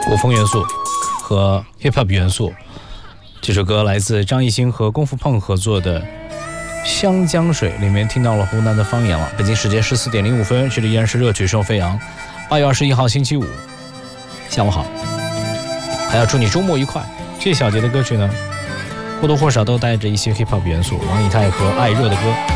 古风元素和 hip hop 元素。这首歌来自张艺兴和功夫胖合作的《湘江水》，里面听到了湖南的方言了。北京时间14点05分，这里依然是热曲声飞扬。8月21号星期五，下午好，还要祝你周末愉快。这小节的歌曲呢，或多或少都带着一些 hip hop 元素，王以太和艾热的歌。